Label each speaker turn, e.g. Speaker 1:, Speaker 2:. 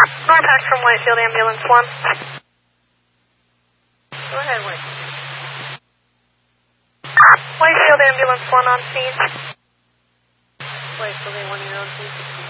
Speaker 1: Norpac from Whitefield Ambulance 1.
Speaker 2: Go ahead, White.
Speaker 1: Whitefield Ambulance 1 on scene.
Speaker 2: Whitefield A1, you're on scene.